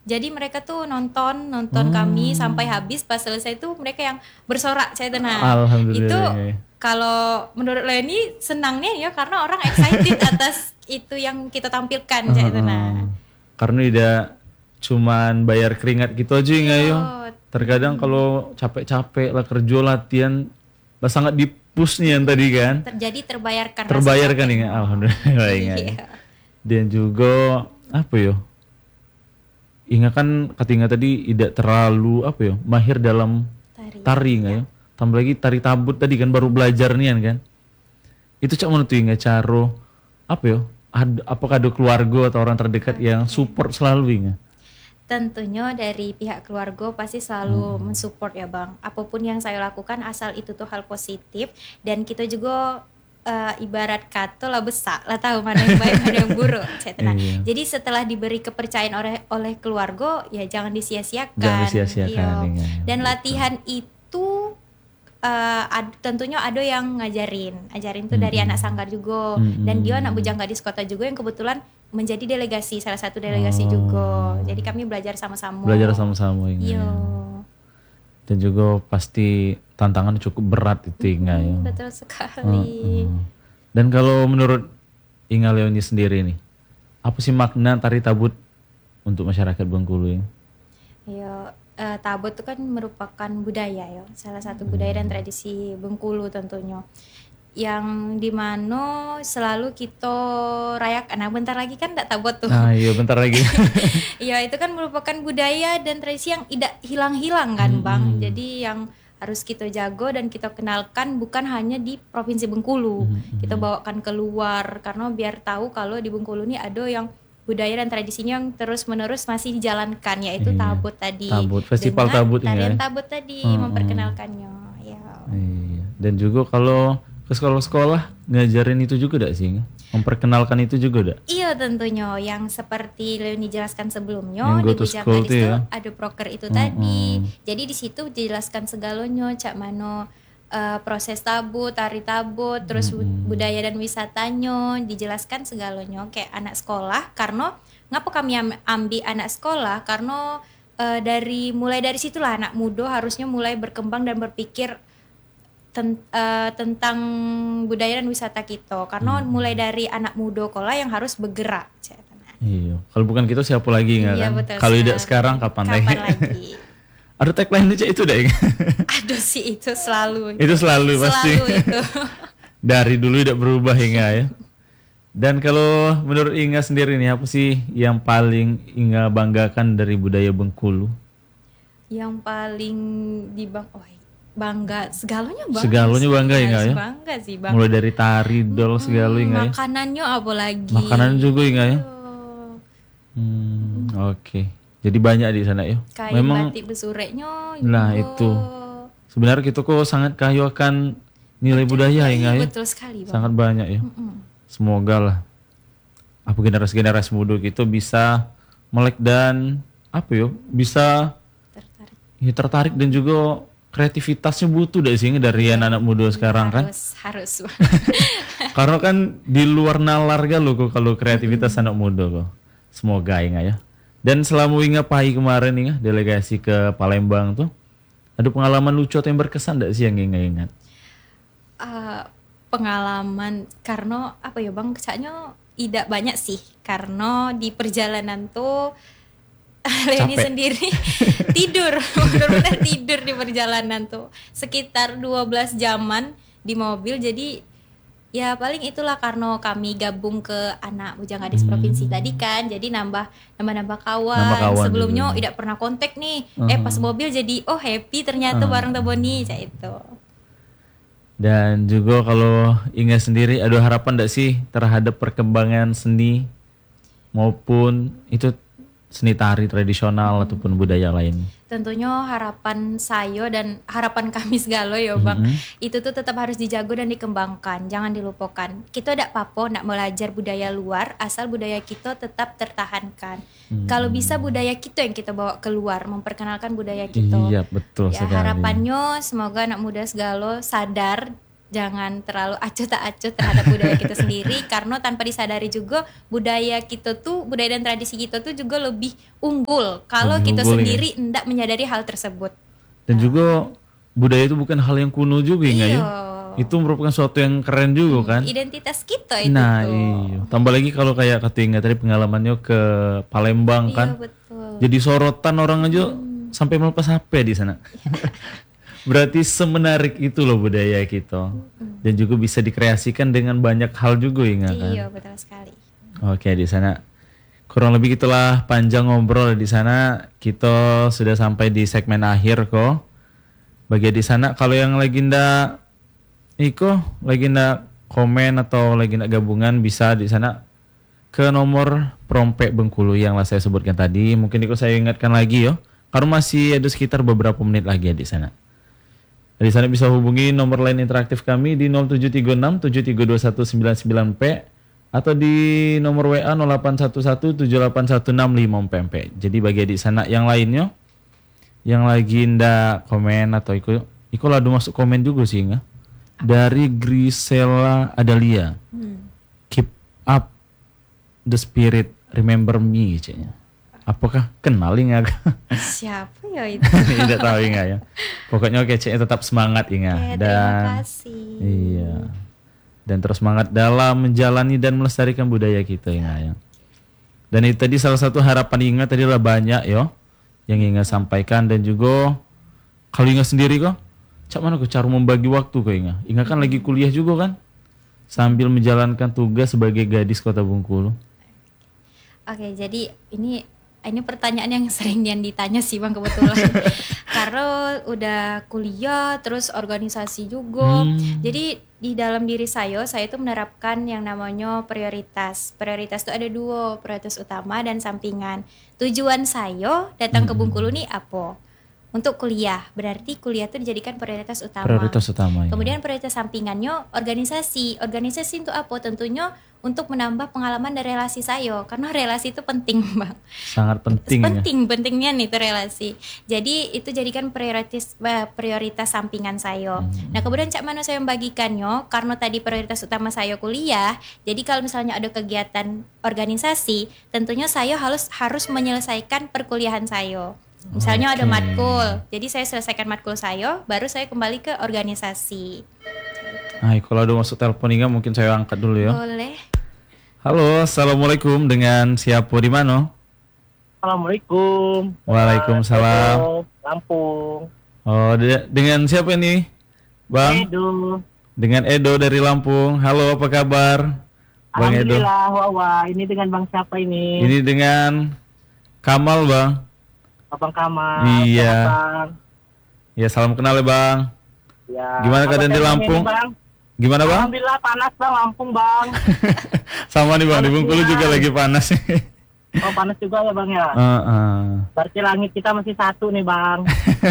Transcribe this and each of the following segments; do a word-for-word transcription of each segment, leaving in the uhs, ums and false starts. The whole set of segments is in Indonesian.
Jadi mereka tuh nonton nonton Hmm. kami sampai habis, pas selesai tuh mereka yang bersorak saya tenang. Alhamdulillah. Itu kalau menurut Leni senangnya ya karena orang excited atas itu yang kita tampilkan saya tenang. Karena tidak cuman bayar keringat gitu aja nggak yo. Iya. Terkadang kalau capek-capek lah kerja latihan lah sangat dipush nih yang tadi kan. Terjadi terbayarkan. Terbayarkan ya, alhamdulillah ingat. Iya. Dan juga apa yo? Ingat kan katinga tadi tidak terlalu apa yo? Mahir dalam Tari. tari nggak yo? Tambah lagi tari tabut tadi kan baru belajar nih kan. Itu cak mana tuh ingat caro apa yo? Ad, apakah ada keluarga atau orang terdekat yang support selalu ingat? Tentunya dari pihak keluarga pasti selalu mensupport ya Bang. Apapun yang saya lakukan asal itu tuh hal positif, dan kita juga uh, ibarat kata lah besar lah tahu mana yang baik mana yang buruk. Iya. Jadi setelah diberi kepercayaan oleh oleh keluarga ya jangan disia-siakan. Jangan disia-siakan, Iya. iya. Dan latihan itu uh, ad- tentunya ada yang ngajarin, ajarin tuh dari anak sanggar juga, dan dia anak bujang gadis kota juga yang kebetulan menjadi delegasi, salah satu delegasi Oh. juga. Jadi kami belajar sama-sama. Belajar sama-sama ingat. Iya. Dan juga pasti tantangan cukup berat itu ingat ya. Betul sekali. Mm. Dan kalau menurut Inga Leoni sendiri nih, apa sih makna tari tabut untuk masyarakat Bengkulu ini? Iya, eh, tabut itu kan merupakan budaya ya, salah satu budaya dan tradisi Bengkulu tentunya. Yang dimana selalu kita rayakan. Nah bentar lagi kan tak tabut tuh. Nah iya bentar lagi. Iya itu kan merupakan budaya dan tradisi yang tidak hilang-hilang kan Bang. Jadi yang harus kita jaga dan kita kenalkan bukan hanya di Provinsi Bengkulu. Kita bawakan keluar karena biar tahu kalau di Bengkulu ini ada yang budaya dan tradisinya yang terus-menerus masih dijalankan, yaitu Iya. tabut tadi. Tabut, festival Dengan tabut ini tarian ya. tabut tadi Hmm, memperkenalkannya. Ya. Iya. Dan juga kalau ke sekolah-sekolah ngajarin itu juga gak sih? Memperkenalkan itu juga gak? Iya tentunya, yang seperti Leoni jelaskan sebelumnya Yang go di to Bujang school Gadis tuh itu ya. ada proker itu tadi. Jadi di situ dijelaskan segalanya, cak mano eh, proses tabut, tari tabut, terus bu- budaya dan wisatanya, dijelaskan segalanya kayak anak sekolah. Karena ngapa kami am- ambil anak sekolah? Karena eh, dari mulai dari situlah anak muda harusnya mulai berkembang dan berpikir ten- eh, tentang budaya dan wisata kita, karena mulai dari anak muda kola yang harus bergerak. Iya. Kalau bukan kita siapa lagi nggak Iya, kan? betul Kalau tidak sekali. sekarang kapan, Kapan lagi? lagi? Ada tagline aja itu deh. Aduh sih itu selalu. Itu selalu pasti. Selalu itu. Dari dulu tidak berubah Inga ya. Dan kalau menurut Inga sendiri nih, apa sih yang paling Inga banggakan dari budaya Bengkulu? Yang paling dibang, oh, bangga segalanya bangga. Segalanya sih. bangga ya, Harus Inga ya? Bangga sih bang. Mulai dari tari, dol, segala Inga ya. Makanannya apa lagi? Makanan juga Inga ya. Oh, Hmm, oke. Jadi banyak di sana ya. kain Memang batik besureknya. nah juga. itu. Sebenarnya kita kok sangat kayu akan nilai budaya Inga ya. Betul sekali bang. Sangat banyak ya. Semoga lah apa generasi-generasi muda gitu bisa melek dan apa ya bisa Tertarik. ya, tertarik dan juga kreativitasnya butuh dari sini dari anak muda sekarang kan. Harus harus. Karena kan di luar nalar lo kok kalau kreativitas anak muda kok. Semoga Inga ya. Dan selama Inga Pai kemarin Inga delegasi ke Palembang tuh ada pengalaman lucu atau yang berkesan enggak sih yang Inga ingat? Eh, pengalaman karena apa ya bang, kayaknya tidak banyak sih karena di perjalanan tuh Leoni Capek. sendiri tidur, benar-benar tidur di perjalanan tuh sekitar dua belas jaman di mobil. Jadi ya paling itulah karena kami gabung ke anak Bujang Gadis Provinsi tadi kan, jadi nambah nambah nambah kawan. Nambah kawan Sebelumnya juga. tidak pernah kontak nih, eh pas mobil jadi oh happy ternyata bareng Taboni kayak itu. Dan juga kalau Inga sendiri ada harapan enggak sih terhadap perkembangan seni maupun itu seni tari tradisional ataupun budaya lain? Tentunya harapan saya dan harapan kami segala ya bang, itu tuh tetap harus dijaga dan dikembangkan, jangan dilupakan. Kita tidak apa-apa nak belajar budaya luar asal budaya kita tetap tertahankan. Kalau bisa budaya kita yang kita bawa keluar, memperkenalkan budaya kita. Iya betul Ya sekali. harapannya semoga anak muda segala sadar jangan terlalu acuh tak acuh terhadap budaya kita sendiri, karena tanpa disadari juga budaya kita tuh, budaya dan tradisi kita tuh juga lebih unggul kalau Lebih kita unggul, sendiri hendak menyadari hal tersebut. Dan juga budaya itu bukan hal yang kuno juga ya, Iya. ya. Itu merupakan suatu yang keren juga kan. Identitas kita itu Nah, tuh. iya. Tambah lagi kalau kayak kata Inga tadi pengalamannya ke Palembang Iya, kan. betul. Jadi sorotan orang aja sampai melepas H P di sana. Berarti semenarik itu loh budaya kita. Dan juga bisa dikreasikan dengan banyak hal juga Inga kan. Iya, betul sekali. Oke, di sana kurang lebih gitulah panjang ngobrol di sana. Kita sudah sampai di segmen akhir kok. Bagi di sana kalau yang lagi ndak Iko lagi ndak komen atau lagi ndak gabungan bisa di sana ke nomor Prompek Bengkulu yang lah saya sebutkan tadi. Mungkin Iko saya ingatkan lagi yo. Karena masih ada sekitar beberapa menit lagi ya di sana. Di sana bisa hubungi nomor line interaktif kami di nol tujuh tiga enam tujuh tiga dua satu sembilan sembilan P atau di nomor W A nol delapan satu satu tujuh delapan satu enam lima P M P. Jadi bagi di sana yang lainnya yang lagi ndak komen atau Iko Iko ladu masuk komen juga sih nggak? Dari Grisela Adalia. Hmm. Keep up the spirit, remember me kayaknya. Apakah kenal nggak? Siapa ya itu? Tidak tahu nggak ya. Pokoknya kece tetap semangat Inga. Oke, Dan terima kasih. iya. Dan terus semangat dalam menjalani dan melestarikan budaya kita Inga ya. Dan itu tadi salah satu harapan Inga tadi lah banyak yo yang Inga sampaikan, dan juga kalau Inga sendiri kok cak mana kok cara membagi waktu kok Inga? Inga kan lagi kuliah juga kan? Sambil menjalankan tugas sebagai gadis Kota Bengkulu. Oke, jadi ini ini pertanyaan yang sering yang ditanya sih Bang kebetulan. Karena udah kuliah terus organisasi juga. Hmm. Jadi di dalam diri saya, saya itu menerapkan yang namanya prioritas. Prioritas itu ada dua, prioritas utama dan sampingan. Tujuan saya datang ke Bengkulu nih apa? Untuk kuliah. Berarti kuliah itu dijadikan prioritas utama. Prioritas utama. Ya. Kemudian prioritas sampingannya organisasi. Organisasi itu apa? Tentunya untuk menambah pengalaman dan relasi saya, karena relasi itu penting Bang. Sangat penting. Penting, ya. pentingnya nih itu relasi. Jadi itu jadikan prioritas prioritas sampingan saya. Hmm. Nah kemudian cak mana saya membagikannya, karena tadi prioritas utama saya kuliah. Jadi kalau misalnya ada kegiatan organisasi, tentunya saya harus harus menyelesaikan perkuliahan saya. Misalnya okay. ada matkul, jadi saya selesaikan matkul saya, baru saya kembali ke organisasi. Nah, kalau ada masuk telepon Inga mungkin saya angkat dulu ya. Boleh. Halo, assalamualaikum, dengan siapa di mana? Assalamualaikum. Waalaikumsalam. Edo, Lampung. Oh, de- dengan siapa ini, Bang? Edo. Dengan Edo dari Lampung. Halo, apa kabar, Bang Edo? Alhamdulillah, Wawa. Ini dengan Bang siapa ini? Ini dengan Kamal, Bang. Abang Kamal. Iya. Siapa, Bang? Ya, salam kenal ya, Bang. Ya. Gimana Apa keadaan di temanya Lampung? nih, Bang? Gimana, Bang? Alhamdulillah panas Bang, Lampung Bang. Sama nih, Bang. Di Panas Bengkulu ya. juga lagi panas. Oh panas juga ya Bang ya. Uh-uh. Berarti langit kita masih satu nih Bang.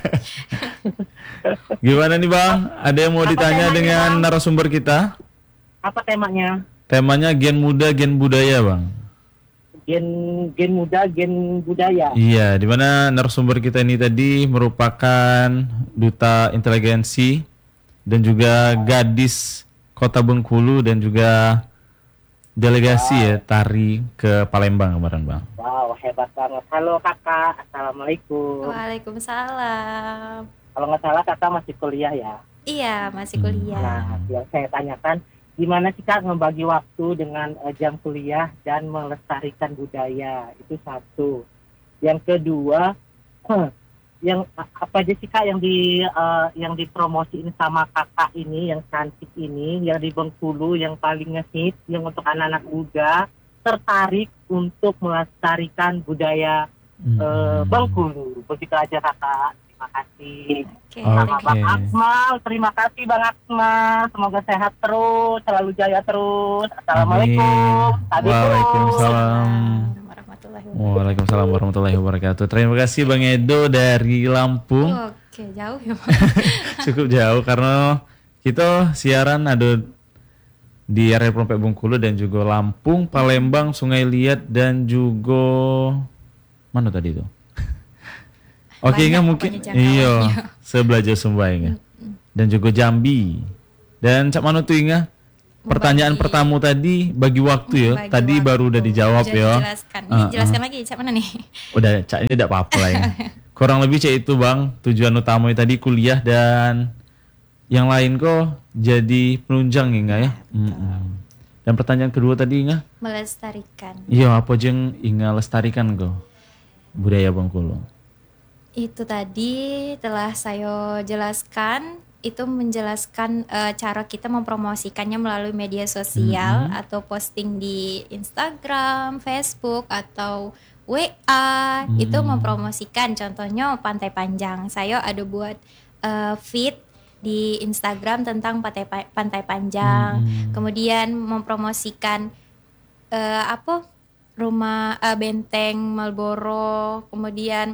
Gimana nih, Bang? Ada yang mau Apa ditanya temanya, dengan Bang? narasumber kita? Apa temanya? Temanya gen muda, gen budaya, Bang. Gen gen muda, gen budaya. Iya, di mana narasumber kita ini tadi merupakan duta inteligensi dan juga gadis Kota Bengkulu dan juga delegasi wow. ya tari ke Palembang kemarin, Bang. Wow, hebat banget. Halo Kakak, Assalamualaikum. Waalaikumsalam. Kalau nggak salah Kakak masih kuliah ya? Iya, masih kuliah. Nah, yang saya tanyakan, gimana sih Kak membagi waktu dengan uh, jam kuliah dan melestarikan budaya? Itu satu. Yang kedua, huh, yang apa aja sih Kak yang di uh, yang dipromosiin sama Kakak ini, yang cantik ini, yang di Bengkulu, yang paling ngehit, yang untuk anak-anak muda tertarik untuk melestarikan budaya Hmm. uh, Bengkulu? Begitu aja Kakak. Terima kasih. Oke. Sama Oke. Bang Akmal, terima kasih Bang Akmal. Semoga sehat terus, selalu jaya terus. Assalamualaikum. Amin. Sabi Waalaikumsalam. Warahmatullahi wabarakatuh. Waalaikumsalam warahmatullahi wabarakatuh. Terima kasih Bang Edo dari Lampung. Oke, jauh ya Bang. Cukup jauh karena kita siaran ada di area Prompek Bengkulu dan juga Lampung, Palembang, Sungai Liat dan juga mana tadi itu? Oke, Banyak Inga mungkin pokoknya jangkauannya. iya, sebelah Jauh Sumba Inga. Dan juga Jambi. Dan Cak Mano tuh ingat pertanyaan Membagi- pertama tadi bagi waktu ya. Bagi Tadi waktu. baru udah dijawab Udah ya. dijelaskan. Ini Ah, jelaskan lagi Cak mana nih? Udah Cak ini tidak apa-apa lah ya. Kurang lebih Cak itu Bang, tujuan utamanya tadi kuliah dan yang lain kok jadi penunjang ya enggak ya? Mm-mm. Dan pertanyaan kedua tadi enggak? Melestarikan. Iya, apa jeng ingat lestarikan kok budaya Bengkulu? Itu tadi telah saya jelaskan, itu menjelaskan eh, cara kita mempromosikannya melalui media sosial atau posting di Instagram, Facebook atau W A, itu mempromosikan. Contohnya Pantai Panjang. Saya ada buat eh, feed di Instagram tentang Pantai Pa- Pantai Panjang. Kemudian mempromosikan eh, apa? Rumah eh, Benteng Marlboro, kemudian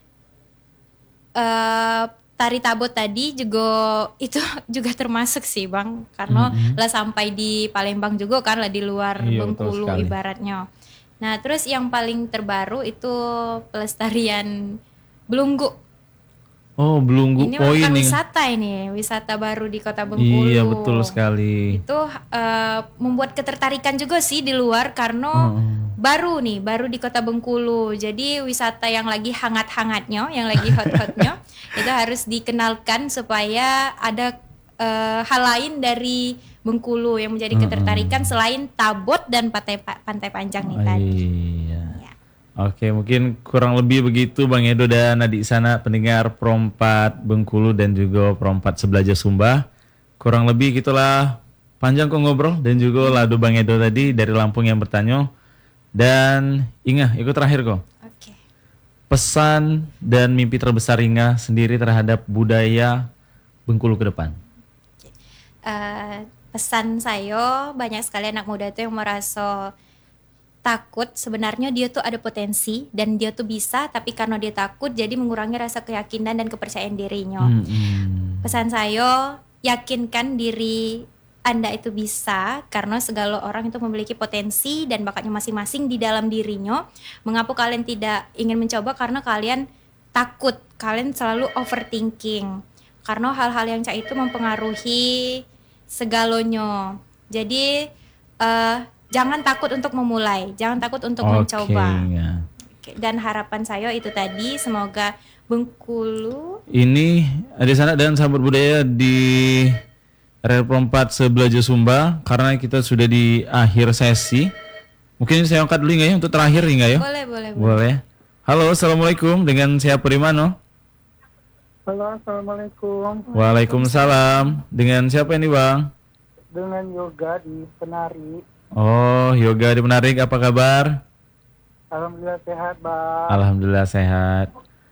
eh tari tabot tadi juga itu juga termasuk sih Bang, karena lah sampai di Palembang juga kan, lah di luar Iya, betul Bengkulu sekali. ibaratnya. Nah terus yang paling terbaru itu pelestarian belunggu. Oh, belunggu. Ini Oh merupakan ini. wisata ini, wisata baru di Kota Bengkulu. Iya, betul sekali. Itu eh, membuat ketertarikan juga sih di luar karena Hmm. baru nih, baru di Kota Bengkulu. Jadi wisata yang lagi hangat-hangatnya, yang lagi hot-hotnya itu harus dikenalkan supaya ada eh, hal lain dari Bengkulu yang menjadi ketertarikan selain tabot dan pantai pantai panjang nih tadi. Iya. Ya. Oke, mungkin kurang lebih begitu Bang Edo dan adik sana pendengar Perompat Bengkulu dan juga Perompat Sebelaja Sumba. Kurang lebih gitulah panjang kok ngobrol dan juga lado Bang Edo tadi dari Lampung yang bertanya. Dan Inga, ikut terakhir kok. Oke. Pesan dan mimpi terbesar Inga sendiri terhadap budaya Bengkulu ke depan. Eh, pesan saya, banyak sekali anak muda itu yang merasa takut, sebenarnya dia tuh ada potensi dan dia tuh bisa, tapi karena dia takut jadi mengurangi rasa keyakinan dan kepercayaan dirinya. Mm-mm. Pesan saya, yakinkan diri Anda itu bisa, karena segala orang itu memiliki potensi dan bakatnya masing-masing di dalam dirinya. Mengapa kalian tidak ingin mencoba? Karena kalian takut, kalian selalu overthinking. Karena hal-hal yang cak itu mempengaruhi segalanya. Jadi eh, jangan takut untuk memulai, jangan takut untuk Oke, mencoba. Inga. Oke, dan harapan saya itu tadi, semoga Bengkulu Ini adik sana dan sahabat budaya di Rel Perompat Sebelaja Sumba, karena kita sudah di akhir sesi. Mungkin saya angkat dulu nggak ya untuk terakhir nggak ya? boleh boleh boleh. Boleh. Halo, assalamualaikum. Dengan siapa di mana? Halo, assalamualaikum. Waalaikumsalam. Dengan siapa ini Bang? Dengan Yoga di Penari. Oh, Yoga di Menarik. Apa kabar? Alhamdulillah sehat, Bang. Alhamdulillah sehat.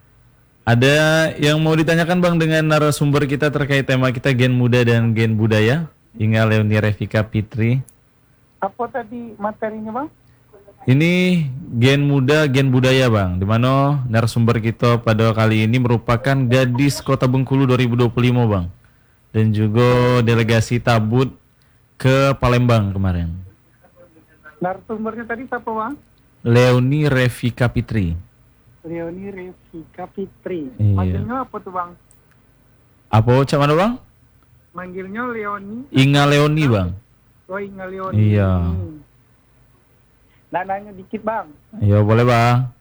Ada yang mau ditanyakan Bang dengan narasumber kita terkait tema kita Gen Muda dan Gen Budaya? Inga Leonie Revika Fitri. Apa tadi materinya, Bang? Ini Gen Muda, Gen Budaya Bang, di mana narasumber kita pada kali ini merupakan gadis Kota Bengkulu dua ribu dua puluh lima Bang. Dan juga delegasi tabut ke Palembang kemarin. Narasumbernya tadi siapa, Bang? Leonie Revika Fitri. Leonie Revika Fitri. Iya. Manggilnya apa tuh, Bang? Apa ucap mana Bang? Manggilnya Leonie. Inga Leonie Bang. Oh, Inga Leonie. Iya. Nah, nanya dikit, Bang. Iya boleh Bang.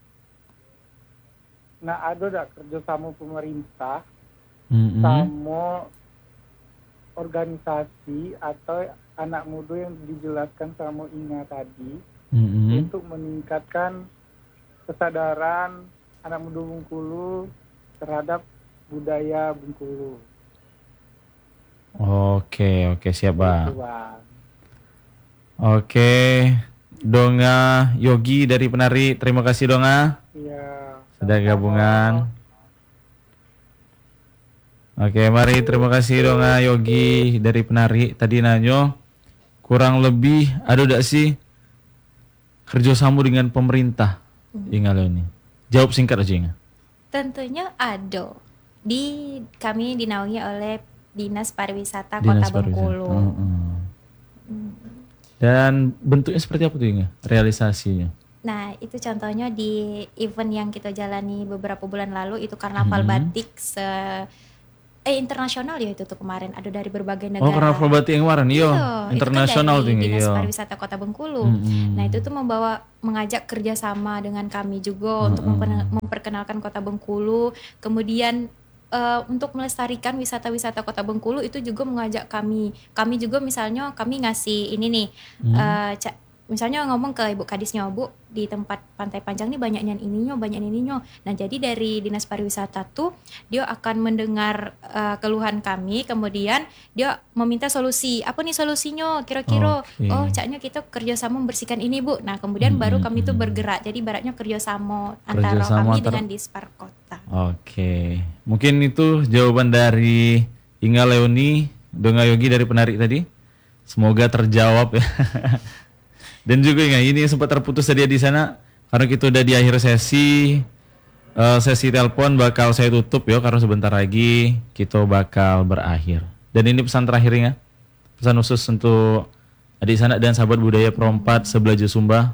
Nah, ada dah kerjasama pemerintah Mm-mm. sama organisasi atau anak muda yang dijelaskan sama Inga tadi Mm-mm. untuk meningkatkan kesadaran anak muda Bengkulu terhadap budaya Bengkulu. Oke oke siap Bang. Gitu, Bang. Oke, Donga Yogi dari Penari, terima kasih Donga Iya. sudah gabungan. Oke, mari terima kasih Donga Yogi dari Penari. Tadi nanyo kurang lebih ada tidak sih kerjasama dengan pemerintah? Ingat ini. Jawab singkat aja Inga. tentunya ada. Di kami dinaungi oleh Dinas Pariwisata Dinas Kota Bengkulu. Pariwisata. Heeh. Dan bentuknya seperti apa tuh Inga? Realisasinya? Nah, itu contohnya di event yang kita jalani beberapa bulan lalu, itu Karnaval Hmm. Batik se eh internasional ya itu tuh kemarin ada dari berbagai Oh, negara. Karnaval Batik yang kemarin, iya. Iya, Internasional itu kan tinggi, dari Dinas iya. Pariwisata Kota Bengkulu. Mm-mm. Nah itu tuh membawa mengajak kerjasama dengan kami juga Mm-mm. untuk memper- memperkenalkan Kota Bengkulu. Kemudian eh, untuk melestarikan wisata-wisata Kota Bengkulu itu juga mengajak kami. Kami juga misalnya kami ngasih ini nih, Hmm. eh, ca- misalnya ngomong ke Ibu Kadisnya, Bu di tempat Pantai Panjang nih banyaknya ininya, banyak ininya. Nah jadi dari Dinas Pariwisata tuh dia akan mendengar eh, keluhan kami, kemudian dia meminta solusi. Apa nih solusinya? Kira-kira, Oke. oh caknya kita kerjasama membersihkan ini Bu. Nah kemudian Hmm, baru hmm, kami tuh hmm. bergerak. Jadi baratnya kerjasama antara Kerjasama kami antar- dengan Dispar Kota. Oke, mungkin itu jawaban dari Inga Leoni Donga Yogi dari penarik tadi. Semoga terjawab ya. Dan juga Inga, ini sempat terputus tadi di sana karena kita udah di akhir sesi. Eh, sesi telepon bakal saya tutup ya karena sebentar lagi kita bakal berakhir. Dan ini pesan terakhir Inga, pesan khusus untuk adik sanak dan sahabat budaya Perompat Sebelaja Sumba.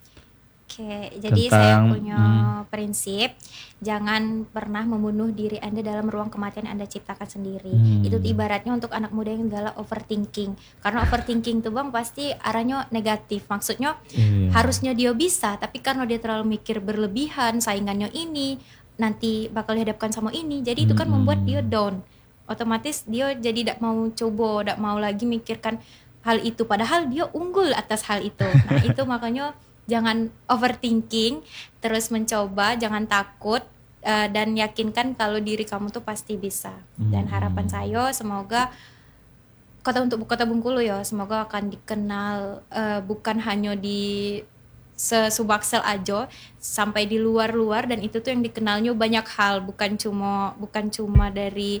Oke, jadi saya Tentang, punya prinsip jangan pernah membunuh diri Anda dalam ruang kematian yang Anda ciptakan sendiri. Hmm. Itu ibaratnya untuk anak muda yang galak overthinking. Karena overthinking tuh Bang pasti arahnya negatif. Maksudnya Iya. harusnya dia bisa, tapi karena dia terlalu mikir berlebihan, saingannya ini nanti bakal dihadapkan sama ini. Jadi itu kan Hmm. membuat dia down. Otomatis dia jadi tidak mau coba, tidak mau lagi mikirkan hal itu. Padahal dia unggul atas hal itu. Nah itu makanya jangan overthinking, terus mencoba, jangan takut, eh, dan yakinkan kalau diri kamu tuh pasti bisa. Dan harapan saya semoga kota untuk kota Bengkulu ya, semoga akan dikenal eh, bukan hanya di se-Subaksel aja, sampai di luar-luar, dan itu tuh yang dikenalnya banyak hal, bukan cuma bukan cuma dari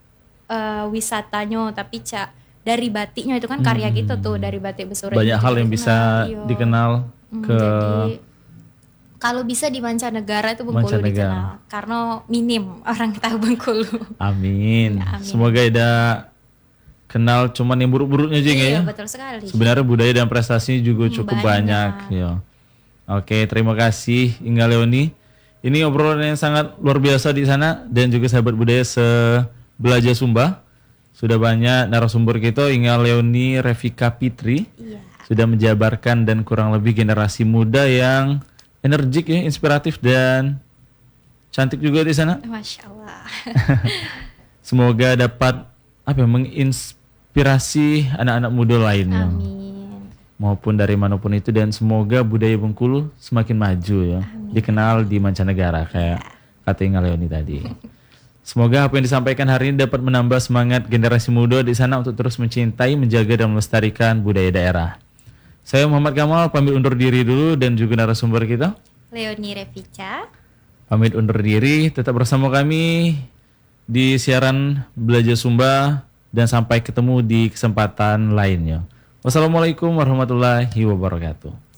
eh, wisatanya, tapi cak dari batiknya itu kan karya kita tuh dari batik Besura. Banyak itu hal juga yang bisa dikenal, iya. dikenal Hmm, ke jadi kalau bisa di mancanegara itu Bengkulu Mancanegara. dikenal karena minim orang tahu Bengkulu. Amin. Amin. Semoga ada kenal cuman yang buruk-buruknya aja nggak Iya ya. betul sekali. Sebenarnya budaya dan prestasinya juga Hmm, cukup banyak. banyak. Ya. Oke, terima kasih Inga Leoni. Ini obrolan yang sangat luar biasa di sana dan juga sahabat budaya Sebelaja Sumba. Sudah banyak narasumber kita, Inga Leoni Revika Fitri. Iya. Sudah menjabarkan dan kurang lebih generasi muda yang energik ya, inspiratif dan cantik juga di sana. Masya Allah. Semoga dapat apa ya, menginspirasi anak-anak muda lainnya Amin. maupun dari manapun itu, dan semoga budaya Bengkulu semakin maju ya, dikenal di mancanegara kayak kata Inga Leoni tadi. Semoga apa yang disampaikan hari ini dapat menambah semangat generasi muda di sana untuk terus mencintai, menjaga dan melestarikan budaya daerah. Saya Muhammad Kamal pamit undur diri dulu, dan juga narasumber kita Leoni Revica. pamit undur diri. Tetap bersama kami di siaran Belajar Sumba dan sampai ketemu di kesempatan lainnya. Wassalamualaikum warahmatullahi wabarakatuh.